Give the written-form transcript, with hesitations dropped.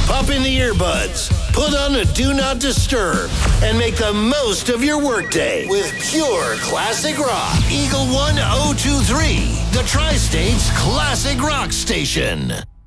Pop in the earbuds, put on a Do Not Disturb, and make the most of your workday with pure classic rock. Eagle 1023, the Tri-State's classic rock station.